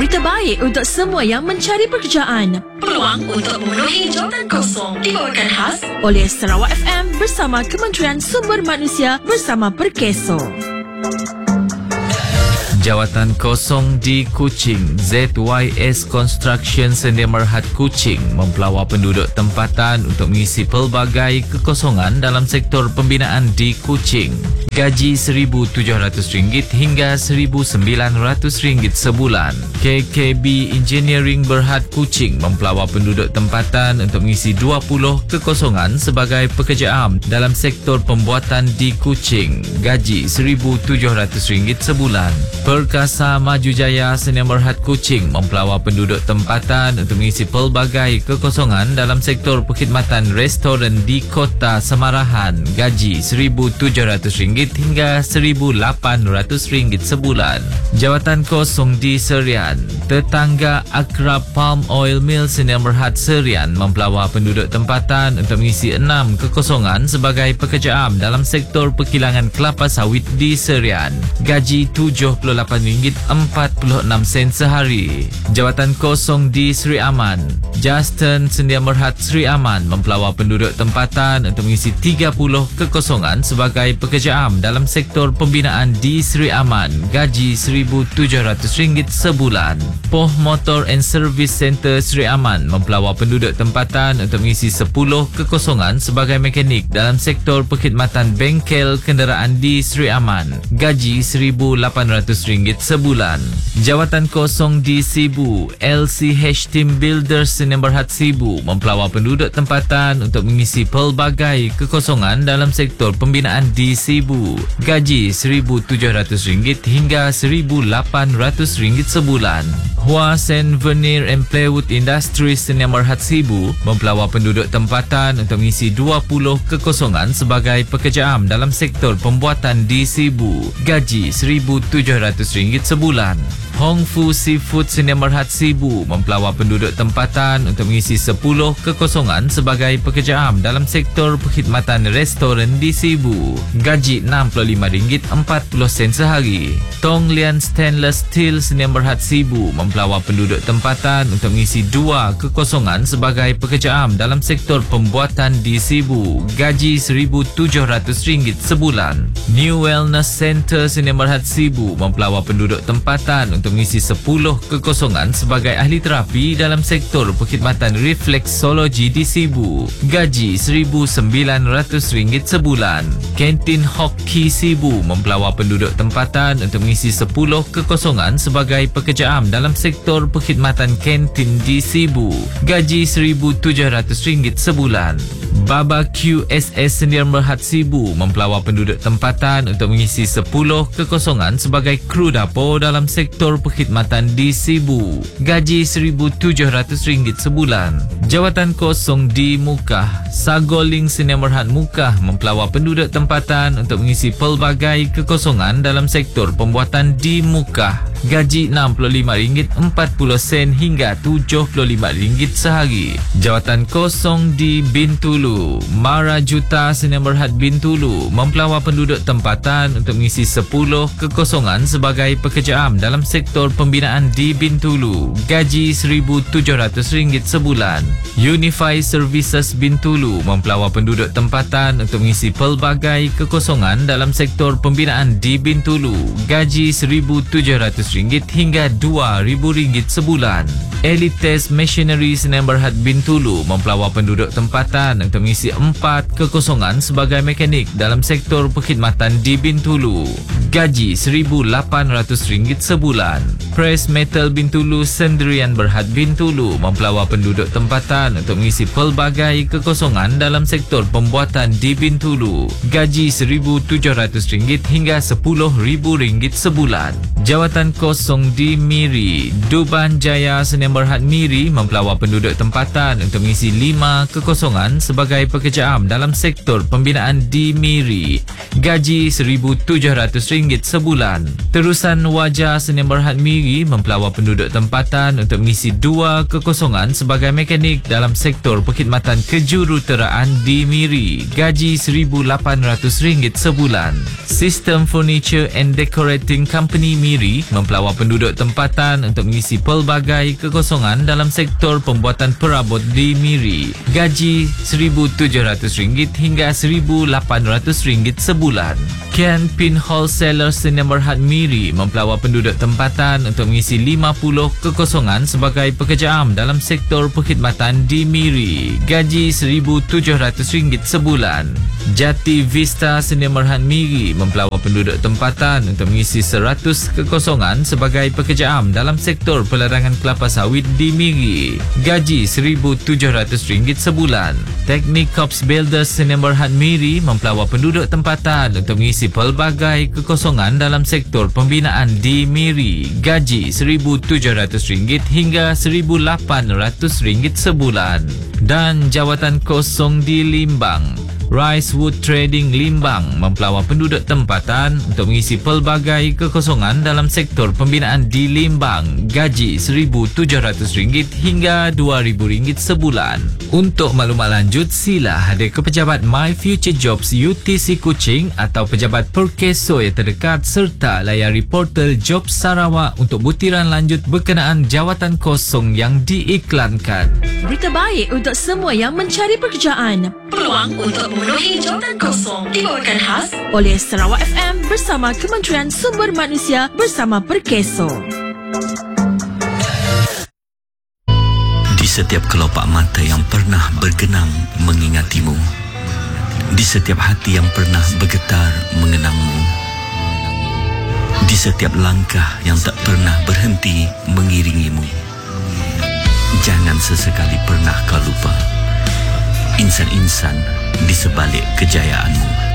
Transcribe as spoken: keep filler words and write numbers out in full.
terbaik untuk semua yang mencari pekerjaan. Peluang untuk memenuhi jawatan kosong dibawakan khas oleh Sarawak F M bersama Kementerian Sumber Manusia bersama Perkeso. Jawatan kosong di Kuching. Z Y S Construction Sedia Merhad Kuching mempelawar penduduk tempatan untuk mengisi pelbagai kekosongan dalam sektor pembinaan di Kuching. Gaji seribu tujuh ratus ringgit hingga seribu sembilan ratus ringgit sebulan. K K B Engineering Berhad Kuching mempelawar penduduk tempatan untuk mengisi dua puluh kekosongan sebagai pekerja am dalam sektor pembuatan di Kuching. Gaji seribu tujuh ratus ringgit sebulan. Perkasa Maju Jaya Sedia Merhad Kuching mempelawar penduduk tempatan untuk mengisi pelbagai kekosongan dalam sektor perkhidmatan restoran di Kota Semarahan. Gaji seribu tujuh ratus ringgit hingga seribu lapan ratus ringgit sebulan. Jawatan kosong di Serian. Tetangga Akrab Palm Oil Mill Sedia Merhad Serian mempelawar penduduk tempatan untuk mengisi enam kekosongan sebagai pekerja am dalam sektor perkilangan kelapa sawit di Serian. Gaji tujuh puluh lapan ringgit empat puluh enam sen sehari. Jawatan kosong di Sri Aman. Justin Sedia Merhad Sri Aman mempelawar penduduk tempatan untuk mengisi tiga puluh kekosongan sebagai pekerja am dalam sektor pembinaan di Sri Aman. Gaji seribu tujuh ratus ringgit sebulan. Poh Motor and Service Center Sri Aman mempelawar penduduk tempatan untuk mengisi sepuluh kekosongan sebagai mekanik dalam sektor perkhidmatan bengkel kenderaan di Sri Aman. Gaji seribu lapan ratus ringgit sebulan. Jawatan kosong di Sibu. L C H Team Builders Sedia Merhad Sibu mempelawar penduduk tempatan untuk mengisi pelbagai kekosongan dalam sektor pembinaan di Sibu. Gaji seribu tujuh ratus ringgit hingga seribu lapan ratus ringgit sebulan. Hua Sen Veneer and Plywood Industries Sedia Merhad Sibu mempelawar penduduk tempatan untuk mengisi dua puluh kekosongan sebagai pekerja am dalam sektor pembuatan di Sibu. Gaji seribu tujuh ratus ringgit sebulan. Hong Fu Seafood Sedia Merhad Sibu mempelawar penduduk tempatan untuk mengisi sepuluh kekosongan sebagai pekerja am dalam sektor perkhidmatan restoran di Sibu. Gaji enam puluh lima ringgit empat puluh sen sehari. Tong Lian Stainless Steel Sedia Merhad Sibu mempelawar penduduk tempatan untuk mengisi dua kekosongan sebagai pekerja am dalam sektor pembuatan di Sibu. Gaji seribu tujuh ratus ringgit sebulan. New Wellness Center Sedia Merhad Sibu mempelawar penduduk tempatan untuk mengisi sepuluh kekosongan sebagai ahli terapi dalam sektor perkhidmatan refleksologi di Sibu. Gaji seribu sembilan ratus ringgit sebulan. Kantin Hockey Sibu mempelawar penduduk tempatan untuk mengisi sepuluh kekosongan sebagai pekerja am dalam sektor perkhidmatan kantin di Sibu. Gaji seribu tujuh ratus ringgit sebulan. Baba Q S S Sedia Merhad Sibu mempelawar penduduk tempatan untuk mengisi sepuluh kekosongan sebagai kru dapur dalam sektor perkhidmatan di Sibu. Gaji seribu tujuh ratus ringgit sebulan. Jawatan kosong di Mukah. Sagoling Sedia Merhad Mukah mempelawar penduduk tempatan untuk mengisi pelbagai kekosongan dalam sektor pembuatan di Mukah. Gaji enam puluh lima ringgit empat puluh sen hingga tujuh puluh lima ringgit sehari. Jawatan kosong di Bintulu. Mara Juta Sedia Merhad Bintulu mempelawar penduduk tempatan untuk mengisi sepuluh kekosongan sebagai pekerja am dalam sektor pembinaan di Bintulu. Gaji seribu tujuh ratus ringgit sebulan. Unify Services Bintulu mempelawar penduduk tempatan untuk mengisi pelbagai kekosongan dalam sektor pembinaan di Bintulu. Gaji seribu tujuh ratus ringgit hingga dua ribu ringgit sebulan. Elites Machinery Sedia Merhad Bintulu mempelawar penduduk tempatan untuk mengisi empat kekosongan sebagai mekanik dalam sektor perkhidmatan di Bintulu. Gaji seribu lapan ratus ringgit sebulan. Press Metal Bintulu Sendirian Berhad Bintulu mempelawar penduduk tempatan untuk mengisi pelbagai kekosongan dalam sektor pembuatan di Bintulu. Gaji seribu tujuh ratus ringgit hingga sepuluh ribu ringgit sebulan. Jawatan kosong di Miri. Duban Jaya Sedia Merhad Miri mempelawar penduduk tempatan untuk mengisi lima kekosongan sebagai pekerja am dalam sektor pembinaan di Miri. Gaji seribu tujuh ratus ringgit sebulan. Terusan Wajah Sedia Merhad Miri mempelawar penduduk tempatan untuk mengisi dua kekosongan sebagai mekanik dalam sektor perkhidmatan kejuruteraan di Miri. Gaji seribu lapan ratus ringgit sebulan. System Furniture and Decorating Company Miri mempelawar mempelawar penduduk tempatan untuk mengisi pelbagai kekosongan dalam sektor pembuatan perabot di Miri. Gaji seribu tujuh ratus ringgit hingga seribu lapan ratus ringgit sebulan. Ken Pin Wholesaler Sdn Bhd Miri mempelawar penduduk tempatan untuk mengisi lima puluh kekosongan sebagai pekerja am dalam sektor perkhidmatan di Miri. Gaji seribu tujuh ratus ringgit sebulan. Jati Vista Sdn Bhd Miri mempelawar penduduk tempatan untuk mengisi seratus kekosongan sebagai pekerja am dalam sektor pelarangan kelapa sawit di Miri. Gaji seribu tujuh ratus ringgit sebulan. Teknik Corps Builders Sdn Bhd Miri mempelawar penduduk tempatan untuk mengisi pelbagai kekosongan dalam sektor pembinaan di Miri. Gaji seribu tujuh ratus ringgit hingga seribu lapan ratus ringgit sebulan. Dan jawatan kosong di Limbang. Rice Wood Trading Limbang mempelawar penduduk tempatan untuk mengisi pelbagai kekosongan dalam sektor pembinaan di Limbang. Gaji seribu tujuh ratus ringgit hingga dua ribu ringgit sebulan. Untuk maklumat lanjut, sila hadir ke pejabat My Future Jobs U T C Kuching atau pejabat Perkeso yang terdekat serta layari portal Jobs Sarawak untuk butiran lanjut berkenaan jawatan kosong yang diiklankan. Berita baik untuk semua yang mencari pekerjaan. Peluang untuk memenuhi jawatan kosong dibawakan khas oleh Sarawak F M bersama Kementerian Sumber Manusia bersama Perkeso. Di setiap kelopak mata yang pernah bergenang mengingatimu, di setiap hati yang pernah bergetar mengenangmu, di setiap langkah yang tak pernah berhenti mengiringimu, jangan sesekali pernah kau lupa insan-insan di sebalik kejayaanmu.